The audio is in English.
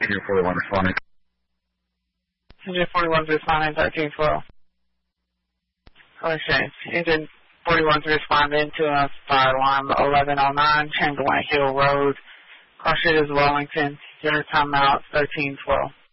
Engine 41 responding. Engine 41 responding, 1312. Okay, Engine 41 responding to a fire alarm 1109, Chamberlain Hill Road, Car Street is Wellington. Your timeout 1312.